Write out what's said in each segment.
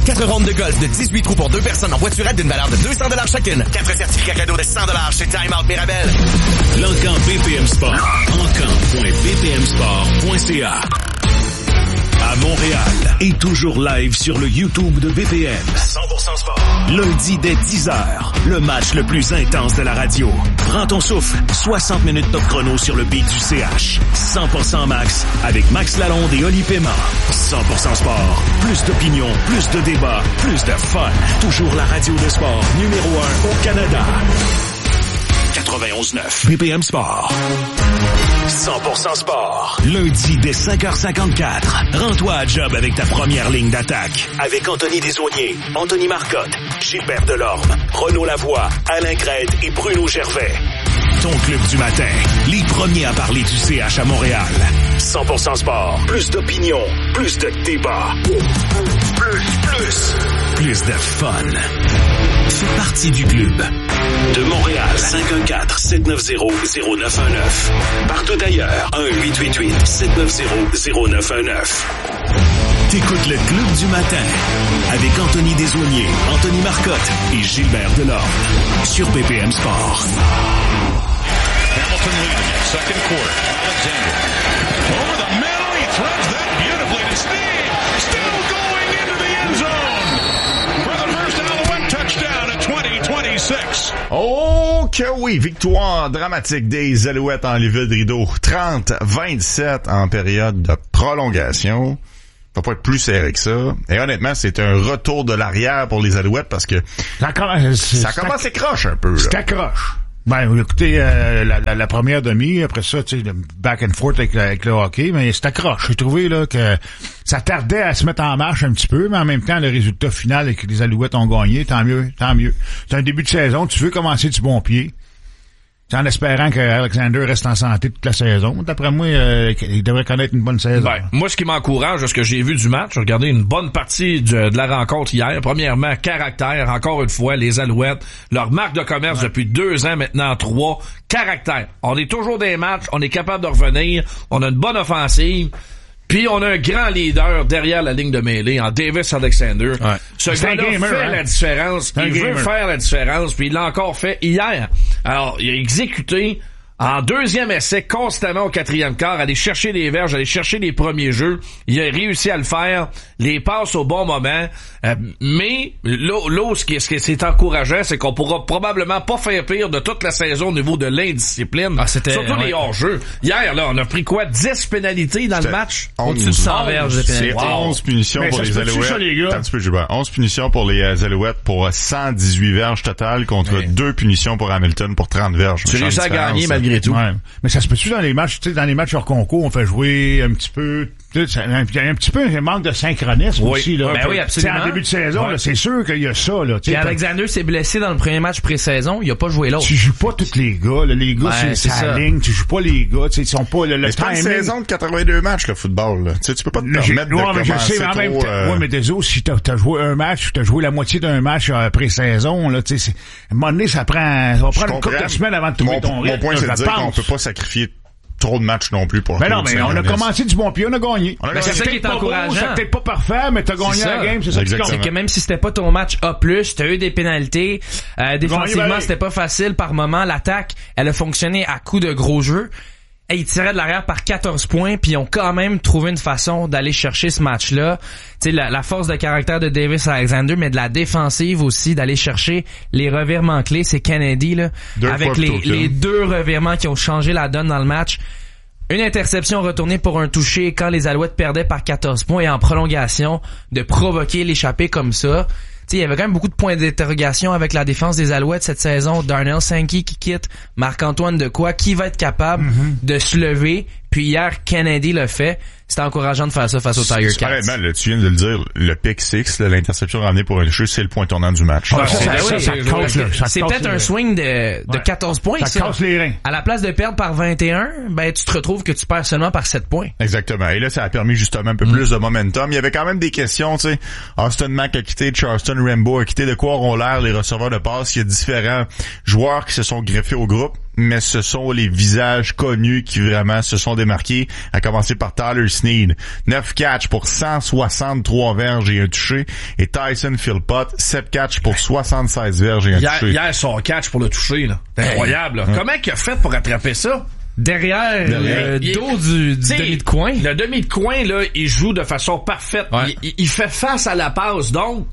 4 rondes de golf de 18 trous pour 2 personnes en voiturette d'une valeur de $200 chacune. 4 certificats cadeaux de $100 chez Time Out Mirabel. L'Encamp BPM Sport. Encamp.bpmsport.ca. À Montréal et toujours live sur le YouTube de BPM. 100% Sport. Lundi dès 10h, le match le plus intense de la radio. Prends ton souffle, 60 minutes top chrono sur le beat du CH. 100% Max avec Max Lalonde et Oli Paiement. 100% Sport. Plus d'opinion, plus de débats, plus de fun. Toujours la radio de sport numéro 1 au Canada. 91.9 BPM Sport. 100% Sport. Lundi dès 5h54. Rends-toi à job avec ta première ligne d'attaque. Avec Anthony Desaulniers, Anthony Marcotte, Gilbert Delorme, Renaud Lavoie, Alain Crête et Bruno Gervais. Ton club du matin. Les premiers à parler du CH à Montréal. 100% Sport. Plus d'opinion. Plus de débat. Plus de fun. Fais partie du club. De Montréal, 514-790-0919. Partout ailleurs, 1-888-790-0919. T'écoutes le Club du matin avec Anthony Desaulniers, Anthony Marcotte et Gilbert Delorme sur BPM Sport. Hamilton leading it, second quarter. Alexander over the middle, he throws that beautifully to Steve. Still going into the end zone for the first Alouette touchdown at 2026. Oh que oui, victoire dramatique des Alouettes en Lévis-Rideau. 30-27 en période de prolongation. Ça va pas être plus serré que ça. Et honnêtement, c'est un retour de l'arrière pour les Alouettes parce que ça commence à croche un peu. C'est accroche. Ben, écoutez, la première demi, après ça, tu sais, le back and forth avec le hockey, mais c'est accroche. J'ai trouvé, là, que ça tardait à se mettre en marche un petit peu, mais en même temps, le résultat final et que les Alouettes ont gagné, tant mieux. C'est un début de saison, tu veux commencer du bon pied. En espérant que Alexander reste en santé toute la saison. D'après moi, il devrait connaître une bonne saison. Ben, moi, ce qui m'encourage, ce que j'ai vu du match, j'ai regardé une bonne partie de la rencontre hier. Premièrement, caractère. Encore une fois, les Alouettes, leur marque de commerce depuis 2 ans, maintenant 3. Caractère. On est toujours des matchs, on est capable de revenir, on a une bonne offensive. Puis on a un grand leader derrière la ligne de mêlée en Davis Alexander. Ouais. Ce gars-là fait la différence. Il veut faire la différence. Puis il l'a encore fait hier. Alors, il a exécuté en deuxième essai constamment au 4e quart, aller chercher les verges, aller chercher les premiers jeux. Il a réussi à le faire. Les passes au bon moment. Mais là, ce qui est encourageant, c'est qu'on pourra probablement pas faire pire de toute la saison au niveau de l'indiscipline. Surtout les hors-jeux. Hier, là, on a pris quoi? 10 pénalités dans le match? Au-dessus de 100 verges de pénalités. C'est 11 punitions pour les Alouettes. Un petit peu, Gilbert. 11 punitions pour les Alouettes pour 118 verges total contre 2 punitions pour Hamilton pour 30 verges. Tu réussis à gagner malgré tout. Ouais. Mais ça se peut-tu dans les matchs, tu sais, dans les matchs hors concours, on fait jouer un petit peu, il y a un petit peu un manque de synchronisme aussi, là. Ben oui, absolument. En début de saison, là, c'est sûr qu'il y a ça, là. Puis Alexander s'est blessé dans le premier match pré-saison, il a pas joué l'autre. Tu joues pas tous les gars, là. Les gars, c'est sa ligne, tu joues pas les gars, tu sais, ils sont pas, le c'est pas une saison de 82 matchs, le football, là. Tu sais, tu peux pas te permettre de commencer trop. Ouais, mais désolé, si t'as joué un match, t'as joué la moitié d'un match pré-saison, là, tu sais, à un moment donné, ça va prendre une couple de semaines avant de trouver ton rythme. Mon point, c'est de dire qu'on peut pas sacrifier trop de matchs non plus pour. Mais non, mais on a commencé du bon pied, on a gagné. C'est ça qui est encourageant. C'est peut-être pas parfait, mais t'as gagné la game, c'est ça qui compte. C'est que même si c'était pas ton match A+, t'as eu des pénalités. Défensivement, c'était pas facile par moment. L'attaque, elle a fonctionné à coup de gros jeux. Et ils tiraient de l'arrière par 14 points, puis ils ont quand même trouvé une façon d'aller chercher ce match-là. Tu sais, la force de caractère de Davis Alexander, mais de la défensive aussi, d'aller chercher les revirements clés. C'est Kennedy, là, avec les 2 revirements qui ont changé la donne dans le match. Une interception retournée pour un touché quand les Alouettes perdaient par 14 points et en prolongation, de provoquer l'échappée comme ça. Tu sais, il y avait quand même beaucoup de points d'interrogation avec la défense des Alouettes cette saison. Darnell Sankey qui quitte, Marc-Antoine Dequoy qui va être capable de se lever. Puis hier, Kennedy l'a fait. C'était encourageant de faire ça face aux Tiger Cats. Honnêtement, là, tu viens de le dire, le pick six, l'interception ramenée pour un jeu, c'est le point tournant du match. C'est peut-être un swing de 14 points. Ça casse les reins. À la place de perdre par 21, ben tu te retrouves que tu perds seulement par 7 points. Exactement. Et là, ça a permis justement un peu plus de momentum. Il y avait quand même des questions, tu sais. Austin Mack a quitté, Charleston Rambo a quitté. De quoi auront l'air les receveurs de passe? Il y a différents joueurs qui se sont greffés au groupe. mais ce sont les visages connus qui vraiment se sont démarqués, à commencer par Tyler Snead. 9 catchs pour 163 verges et un touché. Et Tyson Philpott, 7 catchs pour 76 verges et un touché. Hier, son catch pour le toucher, là. C'est incroyable, là. Comment il a fait pour attraper ça? Derrière le dos du demi de coin. Le demi de coin, là, il joue de façon parfaite. Ouais. Il fait face à la passe. Donc,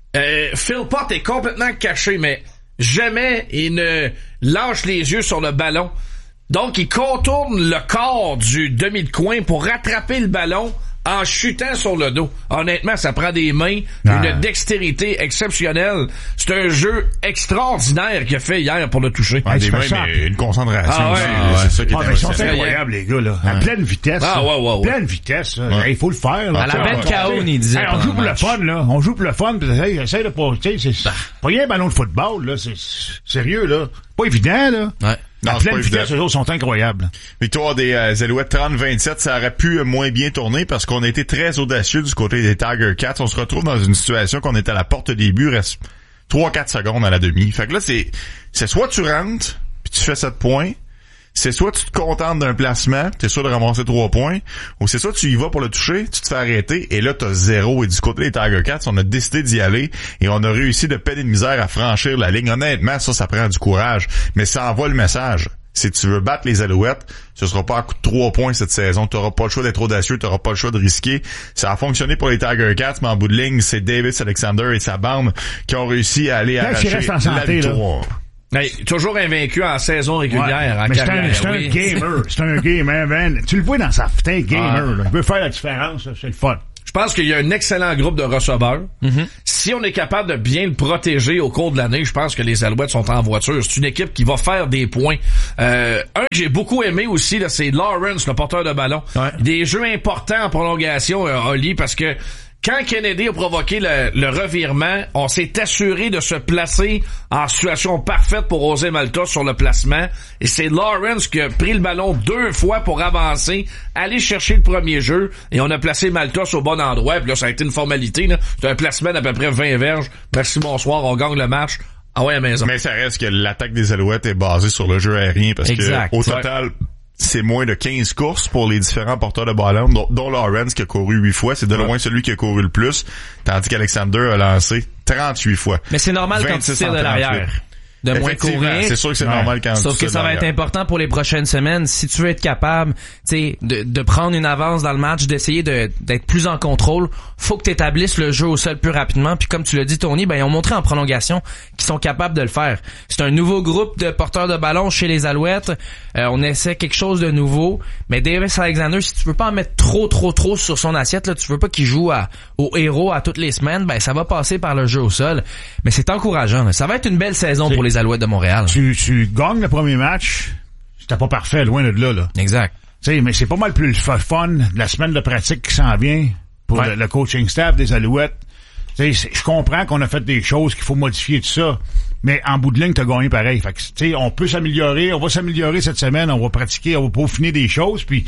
Philpott est complètement caché, mais jamais il ne lâche les yeux sur le ballon. Donc, il contourne le corps du demi de coin pour rattraper le ballon en chutant sur le dos. Honnêtement, ça prend des mains, une dextérité exceptionnelle. C'est un jeu extraordinaire qu'il a fait hier pour le toucher. Des mains, mais une concentration aussi. C'est ça qui est mais ils sont incroyables, les gars, là. À pleine vitesse. Pleine vitesse. Il faut le faire, là. À la bête Caon, il disait. On joue pour le fun, là. On joue pour le fun, pis essaye de pas, tu sais, c'est pas rien un ballon de football, là. C'est sérieux, là. Pas évident, là. Ouais. À pleine vitesse, eux autres sont incroyables. Victoire des Alouettes 30-27, ça aurait pu moins bien tourner parce qu'on a été très audacieux du côté des Tiger Cats. On se retrouve dans une situation qu'on est à la porte des buts, reste 3-4 secondes à la demi. Fait que là, c'est soit tu rentres, puis tu fais 7 points, c'est soit tu te contentes d'un placement, t'es sûr de ramasser 3 points, ou c'est soit tu y vas pour le toucher, tu te fais arrêter, et là t'as 0. Et du côté des Tiger Cats, on a décidé d'y aller, et on a réussi de peine et de misère à franchir la ligne. Honnêtement, ça prend du courage, mais ça envoie le message. Si tu veux battre les Alouettes, ce sera pas à coup de 3 points cette saison. T'auras pas le choix d'être audacieux, t'auras pas le choix de risquer. Ça a fonctionné pour les Tiger Cats, mais en bout de ligne, c'est Davis Alexander et sa bande qui ont réussi à aller arracher la victoire. Mais toujours invaincu en saison régulière. Ouais, mais c'est un gamer. C'est un gamer, man. Tu le vois dans sa putain gamer. Là. Il veut faire la différence. C'est le fun. Je pense qu'il y a un excellent groupe de receveurs. Mm-hmm. Si on est capable de bien le protéger au cours de l'année, je pense que les Alouettes sont en voiture. C'est une équipe qui va faire des points. Un que j'ai beaucoup aimé aussi, là, c'est Lawrence, le porteur de ballon. Ouais. Des jeux importants en prolongation, Oli, parce que quand Kennedy a provoqué le revirement, on s'est assuré de se placer en situation parfaite pour oser Malta sur le placement. Et c'est Lawrence qui a pris le ballon 2 fois pour avancer, aller chercher le premier jeu. Et on a placé Malta au bon endroit. Puis là, ça a été une formalité. Là. C'est un placement d'à peu près 20 verges. Merci, bonsoir, on gagne le match. Ah ouais, à la maison. Mais ça reste que l'attaque des Alouettes est basée sur le jeu aérien. Parce que au total... c'est moins de 15 courses pour les différents porteurs de ballon, dont Lawrence qui a couru 8 fois. C'est de loin celui qui a couru le plus, tandis qu'Alexander a lancé 38 fois. Mais c'est normal quand tu tires de l'arrière. De moins courir. C'est sûr que c'est normal quand sauf que ça va être important pour les prochaines semaines. Si tu veux être capable, tu sais, de prendre une avance dans le match, d'essayer d'être plus en contrôle, faut que tu établisses le jeu au sol plus rapidement. Puis comme tu l'as dit, Tony, ben ils ont montré en prolongation qu'ils sont capables de le faire. C'est un nouveau groupe de porteurs de ballon chez les Alouettes. On essaie quelque chose de nouveau. Mais Davis Alexander, si tu veux pas en mettre trop sur son assiette, là, tu veux pas qu'il joue au héros à toutes les semaines, ben ça va passer par le jeu au sol. Mais c'est encourageant. Là. Ça va être une belle saison pour les Alouettes de Montréal. Tu gagnes le premier match, c'était pas parfait, loin de là. Exact. Tu sais, mais c'est pas mal plus fun la semaine de pratique qui s'en vient pour le coaching staff des Alouettes. Tu sais, je comprends qu'on a fait des choses qu'il faut modifier tout ça, mais en bout de ligne, t'as gagné pareil. Fait que, tu sais, on peut s'améliorer, on va s'améliorer cette semaine, on va pratiquer, on va peaufiner des choses, puis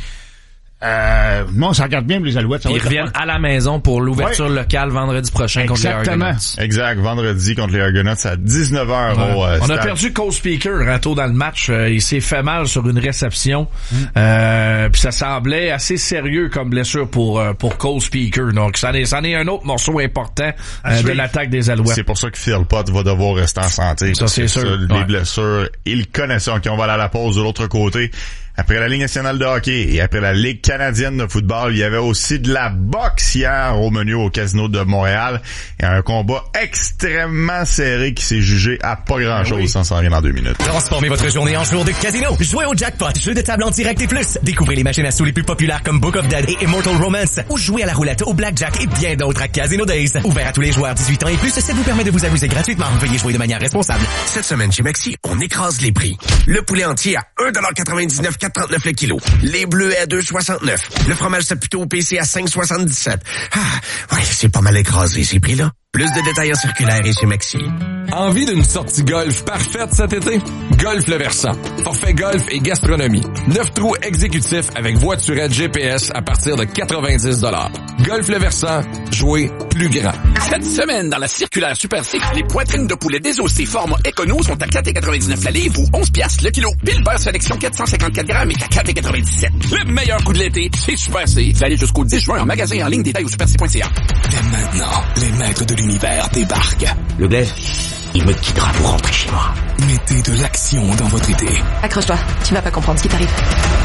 non, ça regarde bien pour les Alouettes. Ils reviennent à la maison pour l'ouverture locale vendredi prochain contre les Argonauts. Exact, vendredi contre les Argonauts à 19h. On a perdu Cole Speaker un tôt dans le match. Il s'est fait mal sur une réception. Puis ça semblait assez sérieux comme blessure pour Cole Speaker. Donc ça en est un autre morceau important de l'attaque des Alouettes. C'est pour ça que Philpott va devoir rester en santé. Ça, c'est sûr. Les blessures, il connaissait. OK, on va aller à la pause de l'autre côté. Après la Ligue nationale de hockey et après la Ligue canadienne de football, il y avait aussi de la boxe hier au menu au Casino de Montréal. Et un combat extrêmement serré qui s'est jugé à pas grand-chose sans s'en rien en 2 minutes. Transformez votre journée en jour de casino. Jouez au jackpot, jeu de table en direct et plus. Découvrez les machines à sous les plus populaires comme Book of Dead et Immortal Romance. Ou jouez à la roulette, au blackjack et bien d'autres à Casino Days. Ouvert à tous les joueurs 18 ans et plus, ça vous permet de vous amuser gratuitement. Veuillez jouer de manière responsable. Cette semaine chez Maxi, on écrase les prix. Le poulet entier à 1,99$, 4,39 le kilo. Les bleus à 2,69$. Le fromage Saputo au PC à 5,77$. Ah, ouais, c'est pas mal écrasé ces prix-là. Plus de détails en circulaire et chez Maxi. Envie d'une sortie golf parfaite cet été? Golf Le Versant. Forfait golf et gastronomie. 9 trous exécutifs avec voiturette GPS à partir de 90 $. Golf Le Versant. Jouer plus grand. Cette semaine, dans la circulaire Super C, les poitrines de poulet désossées format Econo sont à 4,99 la livre ou 11 $ le kilo. Puis le beurre sélection 454 grammes est à 4,97. Le meilleur coup de l'été, c'est Super C. Vous allez jusqu'au 10 juin en magasin et en ligne, détail au superc.ca. Et maintenant, les maîtres de l'univers débarquent. Le glaive, il me quittera pour rentrer chez moi. Mettez de l'action dans votre été. Accroche-toi, tu vas pas comprendre ce qui t'arrive.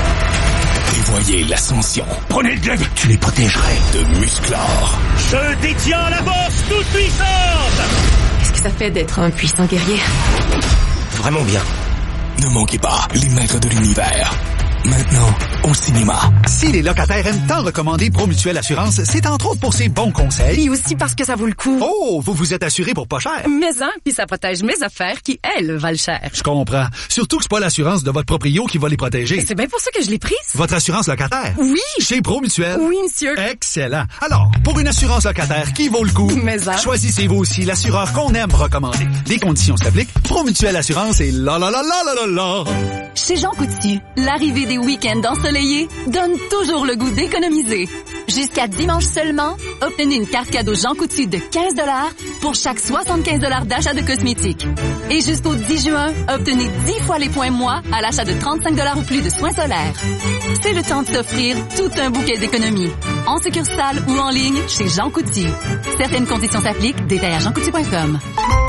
Et voyez l'ascension. Prenez le glaive, tu les protégerais. De Musclor. Je détiens la force toute puissante. Qu'est-ce que ça fait d'être un puissant guerrier? Vraiment bien. Ne manquez pas les maîtres de l'univers. Maintenant, au cinéma. Si les locataires aiment tant recommander Promutuelle Assurance, c'est entre autres pour ses bons conseils. Et aussi parce que ça vaut le coup. Oh, vous vous êtes assuré pour pas cher. Mais puis ça protège mes affaires qui, elles, valent cher. Je comprends. Surtout que c'est pas l'assurance de votre proprio qui va les protéger. C'est bien pour ça que je l'ai prise. Votre assurance locataire? Oui. Chez Promutuelle? Oui, monsieur. Excellent. Alors, pour une assurance locataire qui vaut le coup, choisissez-vous aussi l'assureur qu'on aime recommander. Les conditions s'appliquent. Promutuelle Assurance et la. Chez Jean Coutu, l'arrivée des week-ends ensoleillés donne toujours le goût d'économiser. Jusqu'à dimanche seulement, obtenez une carte cadeau Jean Coutu de 15 $ pour chaque 75 $ d'achat de cosmétiques. Et jusqu'au 10 juin, obtenez 10 fois les points moi à l'achat de 35 $ ou plus de soins solaires. C'est le temps de s'offrir tout un bouquet d'économies. En succursale ou en ligne chez Jean Coutu. Certaines conditions s'appliquent, détail à jeancoutu.com.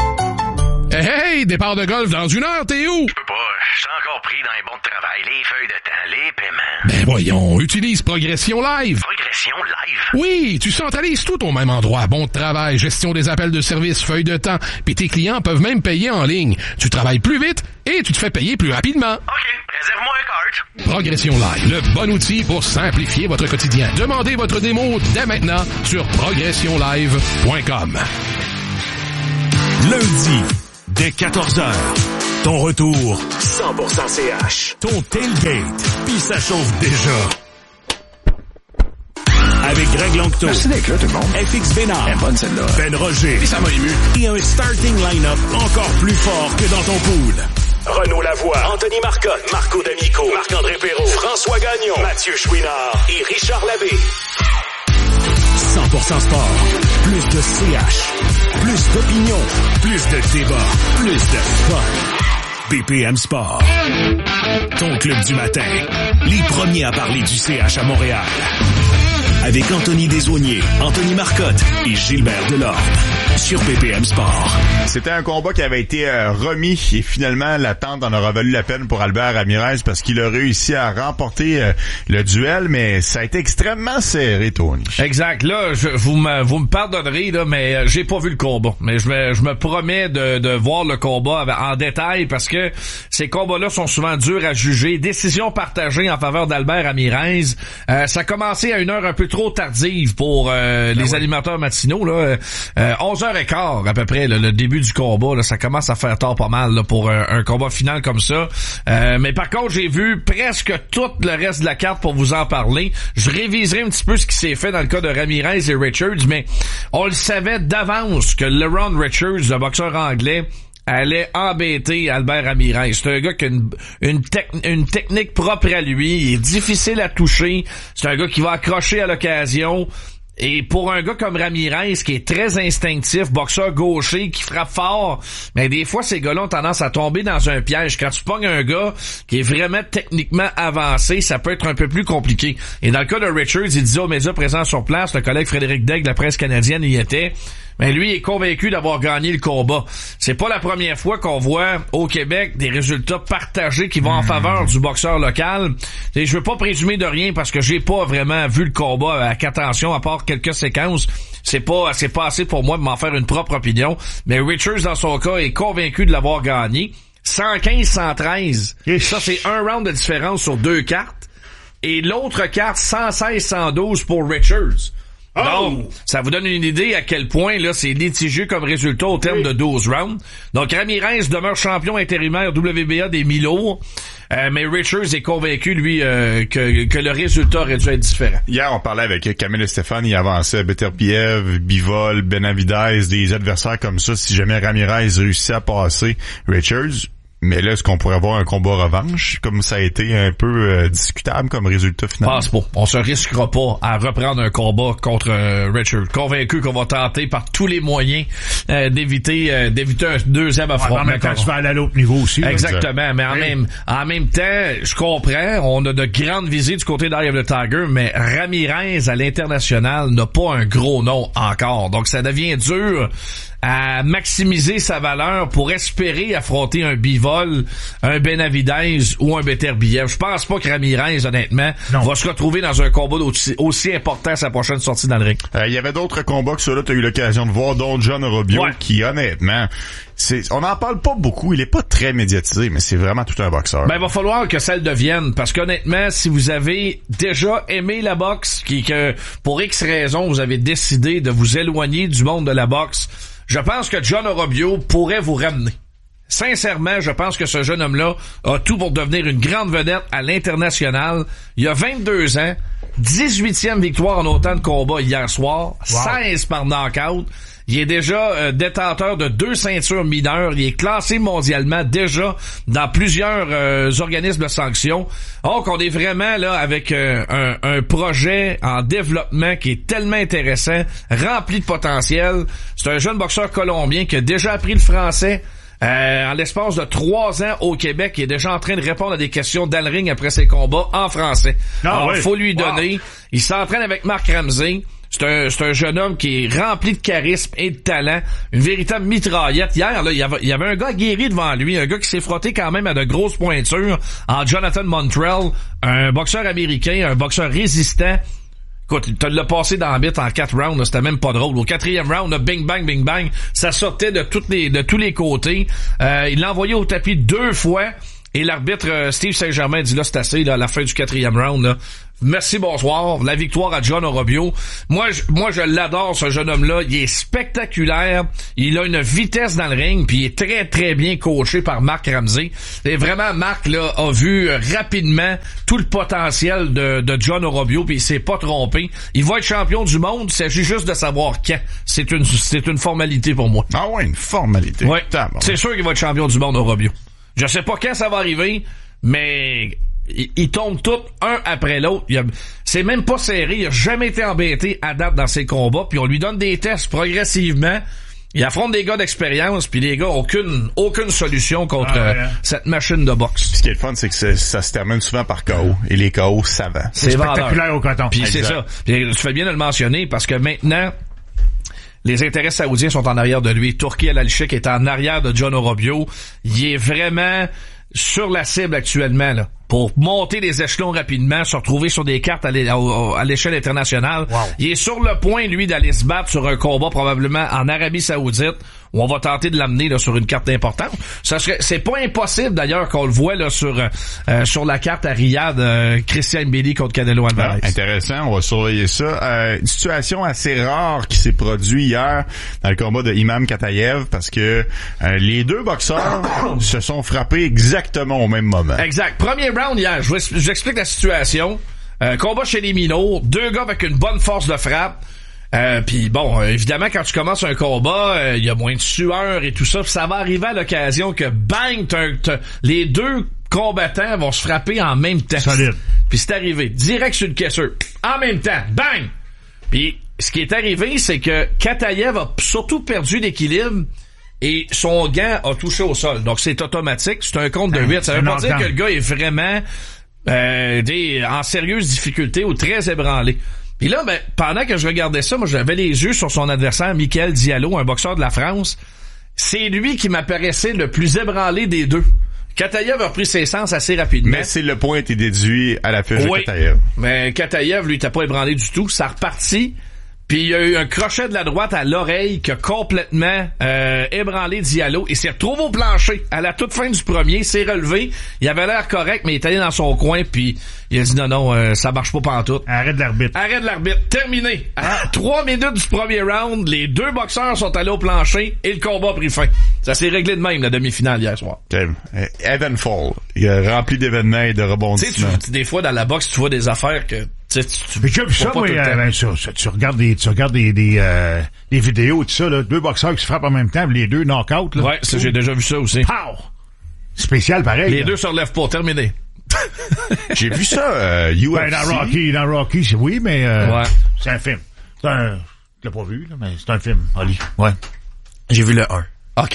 Hey, départ de golf dans 1 heure, t'es où? Je peux pas, je suis encore pris dans les bons de travail, les feuilles de temps, les paiements. Ben voyons, utilise Progression Live. Progression Live? Oui, tu centralises tout au même endroit. Bon de travail, gestion des appels de service, feuilles de temps, puis tes clients peuvent même payer en ligne. Tu travailles plus vite et tu te fais payer plus rapidement. OK, réserve-moi un cart. Progression Live, le bon outil pour simplifier votre quotidien. Demandez votre démo dès maintenant sur progressionlive.com. Lundi, dès 14h, ton retour 100% CH. Ton tailgate, puis ça chauffe déjà. Avec Greg Longto, Merci d'être là, tout le monde. FX Bénard, bonne celle-là. Ben Roger, Et ça m'a ému. et un starting line-up encore plus fort que dans ton pool. Renaud Lavoie, Anthony Marcotte, Marco D'Amico, Marc-André Perrault, François Gagnon, Mathieu Chouinard et Richard Labbé. 100% sport, plus de CH, plus d'opinion, plus de débat, plus de fun. BPM Sport, ton club du matin, les premiers à parler du CH à Montréal. Avec Anthony Desaulniers, Anthony Marcotte et Gilbert Delorme sur BPM Sport. C'était un combat qui avait été remis et finalement l'attente en aura valu la peine pour Albert Ramirez parce qu'il a réussi à remporter le duel, mais ça a été extrêmement serré, Tony. Exact. Là, vous me pardonnerez, là, mais j'ai pas vu le combat. Mais je me promets de voir le combat en détail parce que ces combats-là sont souvent durs à juger. Décision partagée en faveur d'Albert Ramirez. Ça a commencé à une heure un peu trop tardive pour les animateurs matinaux. Là, 11h15 à peu près, le début du combat. Là, ça commence à faire tard pas mal là, pour un combat final comme ça. Mais par contre, j'ai vu presque tout le reste de la carte pour vous en parler. Je réviserai un petit peu ce qui s'est fait dans le cas de Ramirez et Richards, mais on le savait d'avance que Leron Richards, le boxeur anglais, allait embêter Albert Ramirez. C'est un gars qui a une technique propre à lui. Il est difficile à toucher. C'est un gars qui va accrocher à l'occasion. Et pour un gars comme Ramirez, qui est très instinctif, boxeur gaucher, qui frappe fort, mais des fois, ces gars-là ont tendance à tomber dans un piège. Quand tu pognes un gars qui est vraiment techniquement avancé, ça peut être un peu plus compliqué. Et dans le cas de Richards, il disait aux médias présents sur place, le collègue Frédéric Daigle de la presse canadienne y était, mais lui est convaincu d'avoir gagné le combat. C'est pas la première fois qu'on voit au Québec des résultats partagés qui vont en faveur du boxeur local. Et je veux pas présumer de rien parce que j'ai pas vraiment vu le combat avec attention, à part quelques séquences. C'est pas assez pour moi de m'en faire une propre opinion. Mais Richards, dans son cas, est convaincu de l'avoir gagné. 115-113. Ça, c'est un round de différence sur deux cartes. Et l'autre carte, 116-112 pour Richards. Donc, ça vous donne une idée à quel point là c'est litigieux comme résultat au terme de 12 rounds. Donc, Ramirez demeure champion intérimaire WBA des mi-lourds. Mais Richards est convaincu, lui, que le résultat aurait dû être différent. Hier, on parlait avec Camille Stéphane, il avançait Beterbiev, Bivol, Benavidez, des adversaires comme ça, si jamais Ramirez réussit à passer Richards. Mais là, est-ce qu'on pourrait avoir un combat revanche, comme ça a été un peu discutable comme résultat final? Passe pas. On se risquera pas à reprendre un combat contre Richard. Convaincu qu'on va tenter par tous les moyens d'éviter un deuxième affrontement. En même temps, tu vas aller à l'autre niveau aussi. Exactement. Mais en même temps, je comprends, on a de grandes visées du côté d'Eye of the Tiger, mais Ramirez à l'international n'a pas un gros nom encore. Donc, ça devient dur à maximiser sa valeur pour espérer affronter un Bivol, un Benavidez ou un Beterbiev. Je pense pas que Ramirez, honnêtement, va se retrouver dans un combat aussi important à sa prochaine sortie dans le ring. Il y avait d'autres combats que ceux-là, tu as eu l'occasion de voir, dont John Robio, qui honnêtement, on n'en parle pas beaucoup, il est pas très médiatisé, mais c'est vraiment tout un boxeur. Ben, il va falloir que ça le devienne, parce qu'honnêtement, si vous avez déjà aimé la boxe, que pour X raisons, vous avez décidé de vous éloigner du monde de la boxe, je pense que John Robio pourrait vous ramener. Sincèrement, je pense que ce jeune homme-là a tout pour devenir une grande vedette à l'international. Il a 22 ans, 18e victoire en autant de combats hier soir, 16 par knockout. Il est déjà détenteur de 2 ceintures mineures. Il est classé mondialement déjà dans plusieurs organismes de sanctions. Donc, on est vraiment là avec un projet en développement qui est tellement intéressant, rempli de potentiel. C'est un jeune boxeur colombien qui a déjà appris le français. En l'espace de 3 ans au Québec, il est déjà en train de répondre à des questions dans le ring après ses combats en français. Alors, faut lui donner. Il s'entraîne avec Marc Ramsey. C'est un jeune homme qui est rempli de charisme et de talent, une véritable mitraillette. Hier, là, il y avait un gars guéri devant lui, un gars qui s'est frotté quand même à de grosses pointures en Jonathan Montrell, un boxeur américain, un boxeur résistant. Écoute, il te l'a passé dans la bite en 4 rounds, là, c'était même pas drôle. Au 4e round, là, bing bang, bing bang, ça sortait de tous les côtés. Il l'a envoyé au tapis 2 fois. Et l'arbitre Steve Saint-Germain dit là, c'est assez, là, à la fin du 4e round, là. Merci, bonsoir. La victoire à John Robio. Moi, je l'adore, ce jeune homme-là. Il est spectaculaire. Il a une vitesse dans le ring, puis il est très, très bien coaché par Marc Ramsey. Et vraiment, Marc, là, a vu rapidement tout le potentiel de John Robio, puis il s'est pas trompé. Il va être champion du monde. Il s'agit juste de savoir quand. C'est une formalité pour moi. Ah ouais, une formalité. Ouais. C'est sûr qu'il va être champion du monde, Robio. Je sais pas quand ça va arriver, mais ils tombent tous un après l'autre. C'est même pas serré. Il a jamais été embêté à date dans ses combats. Puis on lui donne des tests progressivement. Il affronte des gars d'expérience. Puis les gars ont aucune solution contre cette machine de boxe. Ce qui est le fun, c'est que ça se termine souvent par KO. Et les KO savants. C'est spectaculaire au coton. Puis c'est ça. Puis tu fais bien de le mentionner parce que maintenant, les intérêts saoudiens sont en arrière de lui. Turki Al-Alchik est en arrière de John Robio. Il est vraiment sur la cible actuellement, là, pour monter les échelons rapidement, se retrouver sur des cartes à l'échelle internationale. Wow. Il est sur le point, lui, d'aller se battre sur un combat probablement en Arabie Saoudite, où on va tenter de l'amener là sur une carte importante. C'est pas impossible d'ailleurs qu'on le voit là sur la carte à Riyad, Christian Mbili contre Canelo Alvarez. Intéressant, on va surveiller ça. Une situation assez rare qui s'est produite hier dans le combat de Imam Katayev parce que les deux boxeurs se sont frappés exactement au même moment. Exact. Premier round hier, je vous explique la situation. Combat chez les minots, 2 gars avec une bonne force de frappe. Puis bon, évidemment, quand tu commences un combat, il y a moins de sueur et tout ça. Ça va arriver à l'occasion que bang, les 2 combattants vont se frapper en même temps. Solide. Puis c'est arrivé, direct sur le caisseur. En même temps, bang! Puis ce qui est arrivé, c'est que Katayev a surtout perdu l'équilibre et son gant a touché au sol. Donc c'est automatique, c'est un compte de 8. Ça veut pas dire que le gars est vraiment en sérieuse difficulté ou très ébranlé. Puis là, pendant que je regardais ça, moi j'avais les yeux sur son adversaire, Michael Diallo, un boxeur de la France. C'est lui qui m'apparaissait le plus ébranlé des 2. Katayev a repris ses sens assez rapidement. Mais c'est le point été déduit à la fiche de Katayev. Mais Katayev, lui, t'as pas ébranlé du tout. Ça repartit. Puis il y a eu un crochet de la droite à l'oreille qui a complètement ébranlé Diallo. Il s'est retrouvé au plancher à la toute fin du premier, s'est relevé. Il avait l'air correct, mais il est allé dans son coin, puis il a dit non, ça marche pas pantoute. Arrête l'arbitre. Terminé. À 3 minutes du premier round, les deux boxeurs sont allés au plancher et le combat a pris fin. Ça s'est réglé de même, la demi-finale hier soir. Eventful. Il a rempli d'événements et de rebondissements. Tu sais, des fois, dans la boxe, tu vois des affaires que... Mais j'ai vu ça, moi, tu regardes des vidéos, tout ça, là, deux boxeurs qui se frappent en même temps, les deux knock-out, là. Ouais, j'ai déjà vu ça aussi. Pow! Spécial, pareil. Les deux se relèvent pas, terminé. J'ai vu ça, UFC. Ben, dans Rocky, oui, mais, ouais. C'est un film. Je l'ai pas vu, là, mais c'est un film, Oli. Ouais. J'ai vu le 1. OK.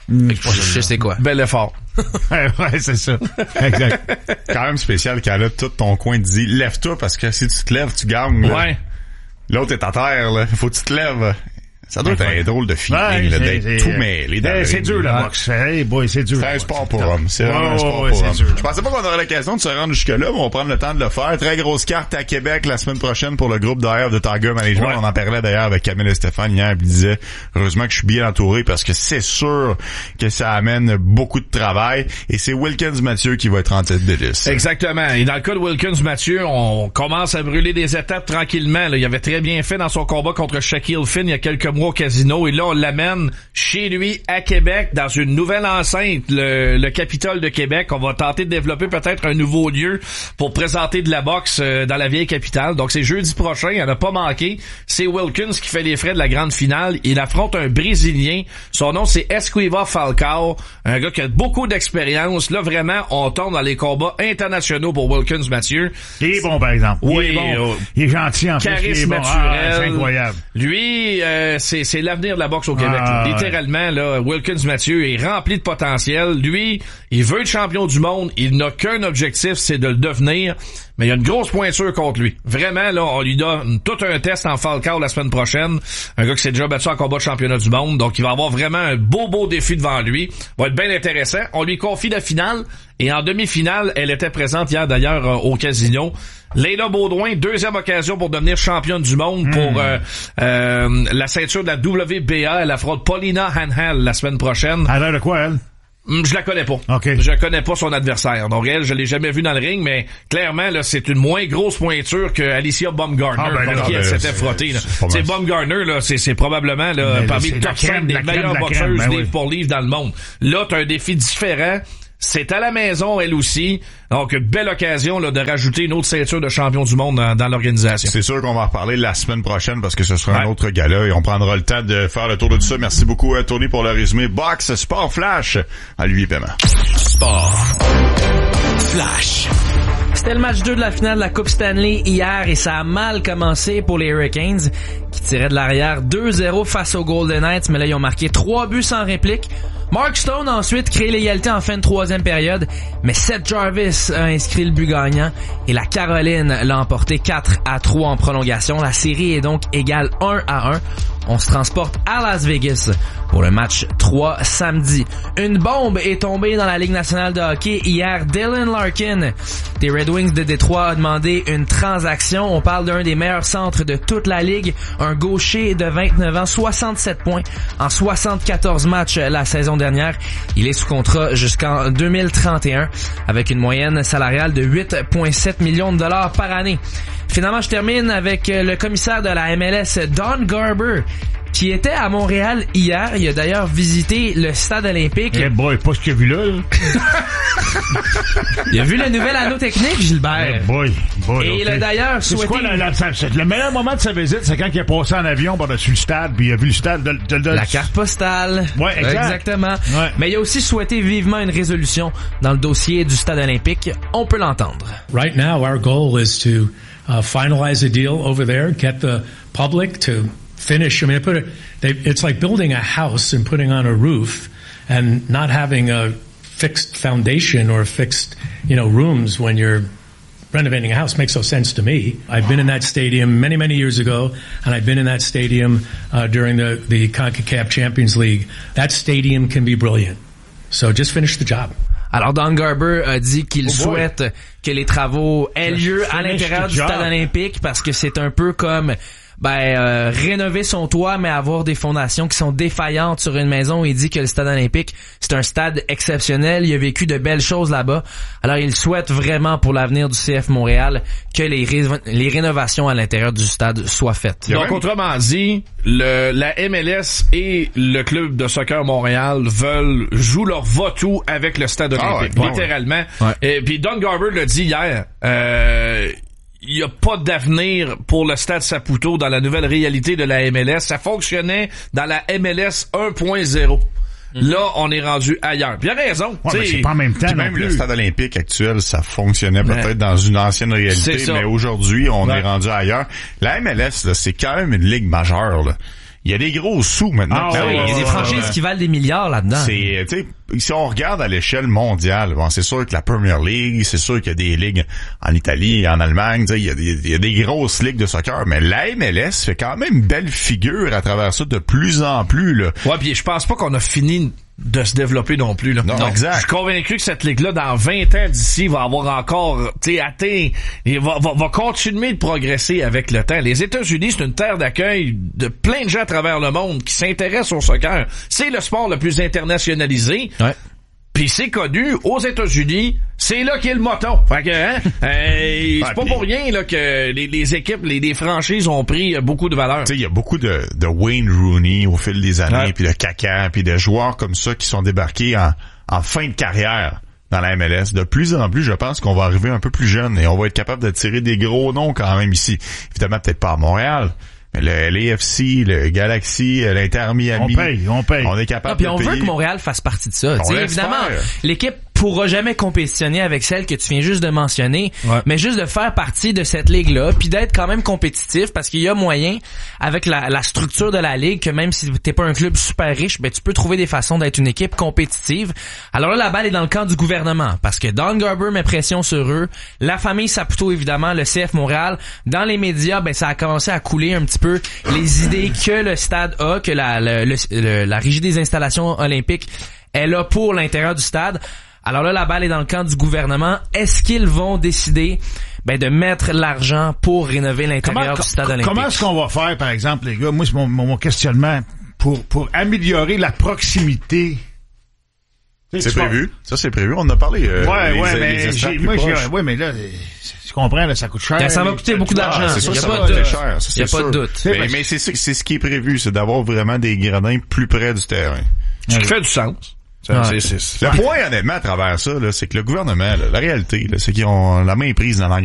Je sais quoi. Bel effort. ouais, c'est ça. Exact. Quand même spécial quand là, tout ton coin te dit, lève-toi parce que si tu te lèves, tu gagnes. Là. Ouais. L'autre est à terre, là. Faut que tu te lèves. Ça doit être un drôle de feeling, là, d'être tout mêlé. C'est dur, la boxe. Hey, boy, c'est dur. C'est un sport pour hommes. C'est vraiment un sport pour hommes. Je pensais pas qu'on aurait l'occasion de se rendre jusque-là, mais on va prendre le temps de le faire. Très grosse carte à Québec la semaine prochaine pour le groupe d'AF de Tiger Management. Ouais. On en parlait d'ailleurs avec Camille et Stéphane hier. Il disait, heureusement que je suis bien entouré parce que c'est sûr que ça amène beaucoup de travail. Et c'est Wilkins Mathieu qui va être en tête de liste. Exactement. Et dans le cas de Wilkins Mathieu, on commence à brûler des étapes tranquillement. Là. Il avait très bien fait dans son combat contre Shaquille Finn il y a quelques mois au casino. Et là, on l'amène chez lui à Québec dans une nouvelle enceinte, le Capitole de Québec. On va tenter de développer peut-être un nouveau lieu pour présenter de la boxe dans la vieille capitale. Donc c'est jeudi prochain, il n'y en a pas manqué. C'est Wilkins qui fait les frais de la grande finale. Il affronte un Brésilien. Son nom c'est Esquiva Falcao, un gars qui a beaucoup d'expérience. Là vraiment, on tombe dans les combats internationaux pour Wilkins Mathieu. Il est bon par exemple. Oui, il est bon. Il est gentil en plus. Charisme naturel. C'est incroyable. Lui, c'est l'avenir de la boxe au Québec. Littéralement, là, Wilkins Mathieu est rempli de potentiel. Lui, il veut être champion du monde. Il n'a qu'un objectif, c'est de le devenir. Mais il y a une grosse pointure contre lui. Vraiment, là, on lui donne tout un test en Falcao la semaine prochaine. Un gars qui s'est déjà battu en combat de championnat du monde. Donc, il va avoir vraiment un beau défi devant lui. Va être bien intéressant. On lui confie la finale. Et en demi-finale, elle était présente hier d'ailleurs au casino. Leila Baudouin, deuxième occasion pour devenir championne du monde pour la ceinture de la WBA. Elle affronte Paulina Hanhal la semaine prochaine. Elle a l'air de quoi, elle? Je la connais pas. Okay. Je connais pas son adversaire. Donc elle, je l'ai jamais vu dans le ring, mais clairement là, c'est une moins grosse pointure que Alicia Baumgartner contre qui elle s'était frottée. C'est Baumgartner là, c'est probablement là parmi le top 5 des meilleures boxeuses livre pour livre dans le monde. Là, t'as un défi différent. C'est à la maison, elle aussi. Donc, belle occasion là, de rajouter une autre ceinture de champion du monde dans l'organisation. C'est sûr qu'on va en reparler la semaine prochaine parce que ce sera un autre gala et on prendra le temps de faire le tour de tout ça. Merci beaucoup à Tony pour le résumé. Box, Sport Flash, à lui paiement. Sport Flash. C'était le match 2 de la finale de la Coupe Stanley hier et ça a mal commencé pour les Hurricanes qui tiraient de l'arrière 2-0 face aux Golden Knights, mais là ils ont marqué 3 buts sans réplique. Mark Stone a ensuite créé l'égalité en fin de troisième période, mais Seth Jarvis a inscrit le but gagnant et la Caroline l'a emporté 4-3 en prolongation. La série est donc égale 1-1. On se transporte à Las Vegas pour le match 3 samedi. Une bombe est tombée dans la Ligue nationale de hockey hier. Dylan Larkin des Red Wings de Détroit a demandé une transaction. On parle d'un des meilleurs centres de toute la Ligue. Un gaucher de 29 ans, 67 points en 74 matchs la saison dernière. Il est sous contrat jusqu'en 2031 avec une moyenne salariale de 8,7 millions de dollars par année. Finalement, je termine avec le commissaire de la MLS, Don Garber, qui était à Montréal hier. Il a d'ailleurs visité le stade olympique. Eh boy, pas ce qu'il a vu là. Il a vu le nouvel anneau technique, Gilbert. Eh boy. Et il a d'ailleurs souhaité... C'est quoi le meilleur moment de sa visite, c'est quand il est passé en avion par-dessus le stade, puis il a vu le stade de... La carte postale. Ouais, exactement. Ouais. Mais il a aussi souhaité vivement une résolution dans le dossier du stade olympique. On peut l'entendre. Right now, our goal is to finalize a deal over there, get the public to finish. I mean, it's like building a house and putting on a roof and not having a fixed foundation or fixed, rooms when you're renovating a house. Makes no sense to me. I've been in that stadium many, many years ago, and I've been in that stadium during the CONCACAF Champions League. That stadium can be brilliant. So just finish the job. Alors, Don Garber a dit qu'il souhaite que les travaux aient lieu à l'intérieur du stade olympique parce que c'est un peu comme rénover son toit, mais avoir des fondations qui sont défaillantes sur une maison. Il dit que le stade olympique, c'est un stade exceptionnel. Il a vécu de belles choses là-bas. Alors, il souhaite vraiment pour l'avenir du CF Montréal que les rénovations à l'intérieur du stade soient faites. Donc, autrement dit, la MLS et le club de soccer Montréal jouent leur va-tout avec le stade olympique, littéralement. Ouais. Et puis Don Garber l'a dit hier, il y a pas d'avenir pour le stade Saputo dans la nouvelle réalité de la MLS. Ça fonctionnait dans la MLS 1.0. Là, on est rendu ailleurs. Puis il a raison. Ouais, mais c'est pas en même temps. Même le stade olympique actuel, ça fonctionnait peut-être dans une ancienne réalité, mais aujourd'hui, on est rendu ailleurs. La MLS, là, c'est quand même une ligue majeure, là. Il y a des gros sous maintenant. Il y a des franchises qui valent des milliards là-dedans. C'est, tu sais, si on regarde à l'échelle mondiale, bon, c'est sûr que la Premier League, c'est sûr qu'il y a des ligues en Italie, en Allemagne, tu sais, il y a des grosses ligues de soccer, mais la MLS fait quand même belle figure à travers ça de plus en plus, là. Ouais, puis je pense pas qu'on a fini de se développer non plus, là. Non, exact. Je suis convaincu que cette ligue-là, dans 20 ans d'ici, va avoir encore, atteint, et va continuer de progresser avec le temps. Les États-Unis, c'est une terre d'accueil de plein de gens à travers le monde qui s'intéressent au soccer. C'est le sport le plus internationalisé. Ouais. Puis c'est connu, aux États-Unis, c'est là qu'est le moton. Fait que, c'est pas pour rien là que les équipes, les franchises ont pris beaucoup de valeur. Tu sais, il y a beaucoup de Wayne Rooney au fil des années, puis de Kaka, puis de joueurs comme ça qui sont débarqués en fin de carrière dans la MLS. De plus en plus, je pense qu'on va arriver un peu plus jeune et on va être capable de tirer des gros noms quand même ici. Évidemment, peut-être pas à Montréal. Le LAFC, le Galaxy, l'Inter Miami. On paye. On est capable de payer. Puis on veut que Montréal fasse partie de ça. Évidemment, l'équipe pourra jamais compétitionner avec celle que tu viens juste de mentionner, mais juste de faire partie de cette ligue-là, puis d'être quand même compétitif, parce qu'il y a moyen, avec la structure de la ligue, que même si t'es pas un club super riche, ben tu peux trouver des façons d'être une équipe compétitive. Alors là, la balle est dans le camp du gouvernement, parce que Don Garber met pression sur eux, la famille Saputo, évidemment, le CF Montréal, dans les médias, ben ça a commencé à couler un petit peu les idées que le stade a, que la régie des installations olympiques est là pour l'intérieur du stade. Alors là, la balle est dans le camp du gouvernement. Est-ce qu'ils vont décider de mettre l'argent pour rénover l'intérieur du stade olympique? Comment est-ce qu'on va faire, par exemple, les gars? Moi, c'est mon questionnement pour améliorer la proximité. C'est prévu. Ça, c'est prévu. On en a parlé. Mais là, tu comprends, là, ça coûte cher. Ça va coûter beaucoup d'argent. C'est sûr, il n'y a pas de doute. Mais c'est ce qui est prévu, c'est d'avoir vraiment des gradins plus près du terrain. Ce qui fait du sens. Le point, honnêtement, à travers ça, là, c'est que le gouvernement, là, la réalité, là, c'est qu'ils ont la main prise dans